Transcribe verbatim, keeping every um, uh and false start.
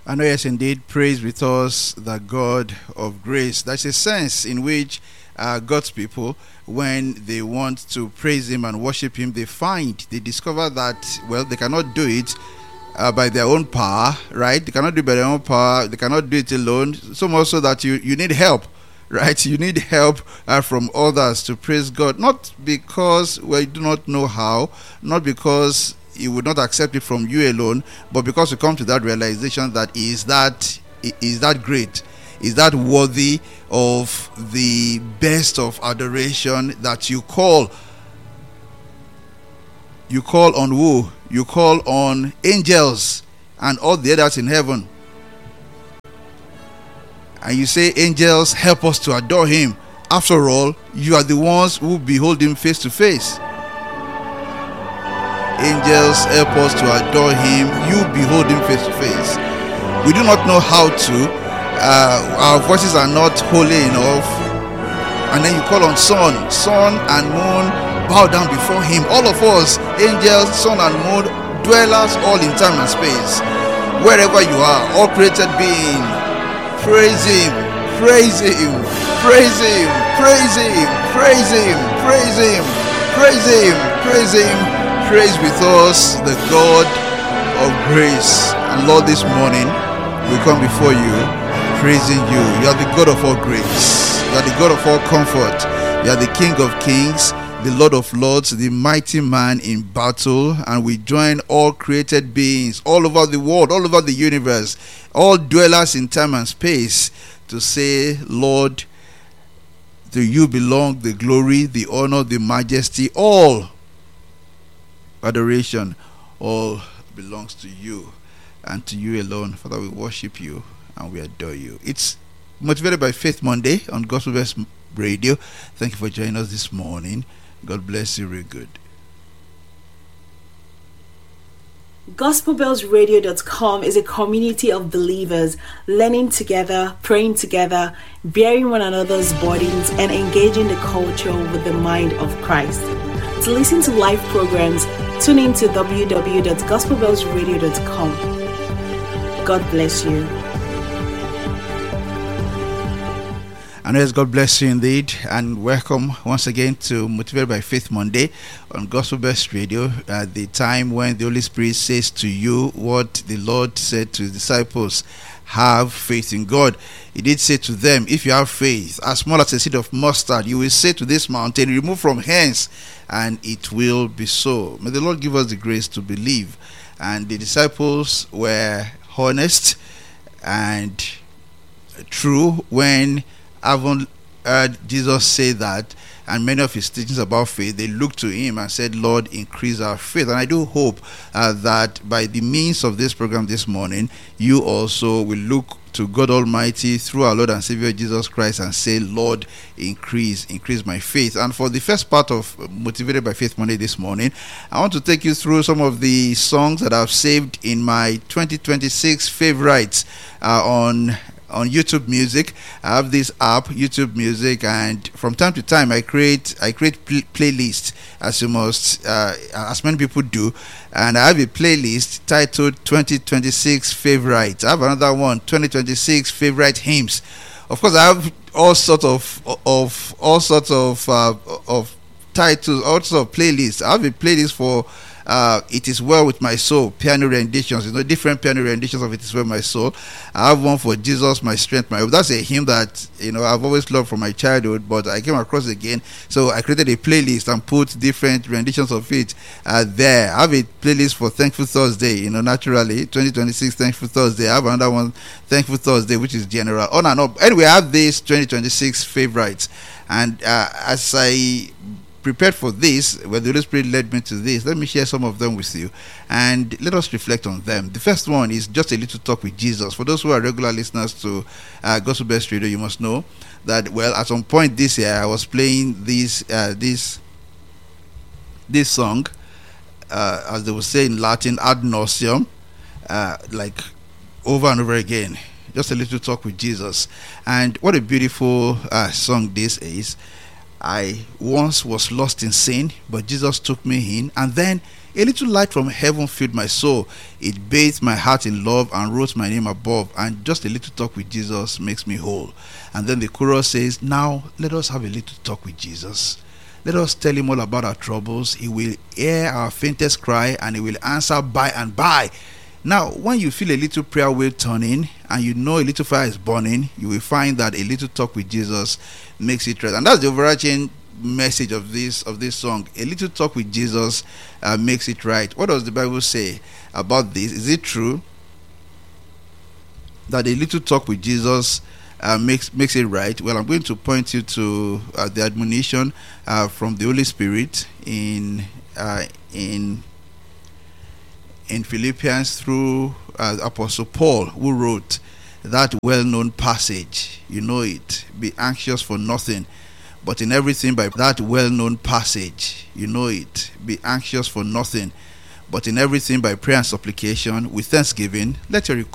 I know, yes, indeed, praise with us the God of grace. There's a sense in which uh, God's people, when they want to praise Him and worship Him, they find, they discover that, well, they cannot do it uh, by their own power, right? They cannot do it by their own power. They cannot do it alone. So much so that you, you need help, right? You need help uh, from others to praise God. Not because we do not know how, not because He would not accept it from you alone, but because you come to that realization that He is that He is that great, is that worthy of the best of adoration, that you call you call on who? You call on angels and all the others in heaven, and you say, angels, help us to adore Him. After all, you are the ones who behold Him face to face. Angels, help us to adore Him. You behold Him face to face. We do not know how to. Uh, our voices are not holy enough. And then you call on sun. Sun and moon bow down before Him. All of us, angels, sun and moon, dwellers all in time and space. Wherever you are, all created being, praise Him, praise Him, praise Him, praise Him, praise Him, praise Him, praise Him, praise Him. Praise with us the God of grace. And Lord, this morning we come before you praising you. You are the God of all grace. You are the God of all comfort. You are the King of kings, the Lord of lords, the mighty man in battle. And we join all created beings all over the world, all over the universe, all dwellers in time and space, to say, Lord, to you belong the glory, the honor, the majesty, all adoration, all belongs to you and to you alone. Father, we worship you and we adore you. It's Motivated by Faith Monday on Gospel Best Radio. Thank you for joining us this morning. God bless you real good. gospel bells radio dot com is a community of believers learning together, praying together, bearing one another's burdens, and engaging the culture with the mind of Christ. To listen to live programs, tune in to w w w dot gospel bells radio dot com. God bless you. And yes, God bless you indeed, and welcome once again to Motivated by Faith Monday on Gospel Best Radio, at the time when the Holy Spirit says to you what the Lord said to His disciples: have faith in God. He did say to them, if you have faith as small as a seed of mustard, you will say to this mountain, remove from hence, and it will be so. May the Lord give us the grace to believe. And the disciples were honest and true when, having heard Jesus say that, and many of His teachings about faith, they looked to Him and said, Lord, increase our faith. And I do hope uh, that by the means of this program this morning, you also will look to God Almighty through our Lord and Savior Jesus Christ and say, Lord, increase, increase my faith. And for the first part of Motivated by Faith Monday this morning, I want to take you through some of the songs that I've saved in my twenty twenty-six favorites uh, on on YouTube Music. I have this app, YouTube Music, and from time to time I create I create pl- playlists, as you must uh, as many people do. And I have a playlist titled twenty twenty-six Favorites. I have another one, twenty twenty-six Favorite Hymns. Of course, I have all sorts of of all sorts of uh, of titles, all sorts of playlists. I have a playlist for Uh, It Is Well With My Soul, piano renditions, you know, different piano renditions of It Is Well With My Soul. I have one for Jesus, My Strength, My Hope. That's a hymn that, you know, I've always loved from my childhood, but I came across it again. So I created a playlist and put different renditions of it uh, there. I have a playlist for Thankful Thursday, you know, naturally, twenty twenty-six Thankful Thursday. I have another one, Thankful Thursday, which is general. On and up. Anyway, I have this twenty twenty-six favorites. And uh, as I prepared for this, where the Holy Spirit led me to this, let me share some of them with you and let us reflect on them. The first one is just a little talk with Jesus. For those who are regular listeners to uh, Gospel Best Radio, you must know that, well, at some point this year I was playing this uh, this this song, uh, as they would say in Latin, ad nauseum, uh, like over and over again. Just a little talk with Jesus. And what a beautiful uh, song this is. I once was lost in sin, but Jesus took me in, and then A little light from heaven filled my soul. It bathed my heart in love and wrote my name above. And just a little talk with Jesus makes me whole. And then the chorus says, now let us have a little talk with Jesus. Let us tell him all about our troubles. He will hear our faintest cry and he will answer by and by. Now, when you feel a little prayer wheel turning and you know a little fire is burning, you will find that a little talk with Jesus makes it right. And that's the overarching message of this of this song. A little talk with Jesus uh, makes it right. What does the Bible say about this? Is it true that a little talk with Jesus uh, makes makes it right? Well, I'm going to point you to uh, the admonition uh, from the Holy Spirit in uh, in in Philippians through uh, Apostle Paul, who wrote that well-known passage. You know it. Be anxious for nothing, but in everything by that well-known passage. You know it. Be anxious for nothing, but in everything by prayer and supplication with thanksgiving. Let your request